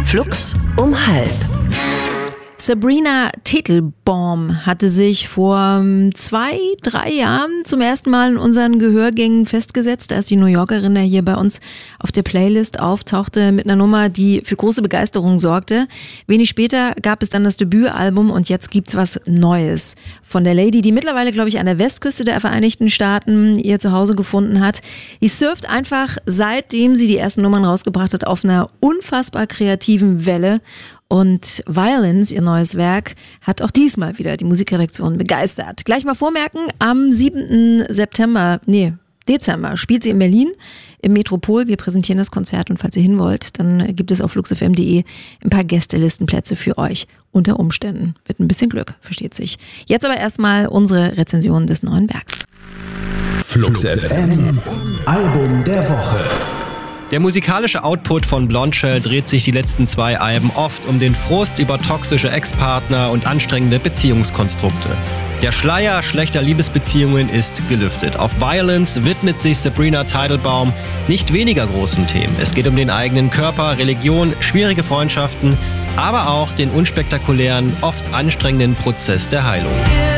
Flux um 12:30. Sabrina Teitelbaum hatte sich vor 2-3 Jahren zum ersten Mal in unseren Gehörgängen festgesetzt, als die New Yorkerin ja hier bei uns auf der Playlist auftauchte mit einer Nummer, die für große Begeisterung sorgte. Wenig später gab es dann das Debütalbum und jetzt gibt's was Neues von der Lady, die mittlerweile, glaube ich, an der Westküste der Vereinigten Staaten ihr Zuhause gefunden hat. Die surft einfach, seitdem sie die ersten Nummern rausgebracht hat, auf einer unfassbar kreativen Welle. Und Violence, ihr neues Werk, hat auch diesmal wieder die Musikredaktion begeistert. Gleich mal vormerken, am 7. Dezember spielt sie in Berlin im Metropol. Wir präsentieren das Konzert und falls ihr hin wollt, dann gibt es auf fluxfm.de ein paar Gästelistenplätze für euch. Unter Umständen. Mit ein bisschen Glück, versteht sich. Jetzt aber erstmal unsere Rezension des neuen Werks. Flux FM, Album der Woche. Der musikalische Output von Blondshell dreht sich die letzten 2 Alben oft um den Frust über toxische Ex-Partner und anstrengende Beziehungskonstrukte. Der Schleier schlechter Liebesbeziehungen ist gelüftet. Auf Violence widmet sich Sabrina Teitelbaum nicht weniger großen Themen. Es geht um den eigenen Körper, Religion, schwierige Freundschaften, aber auch den unspektakulären, oft anstrengenden Prozess der Heilung.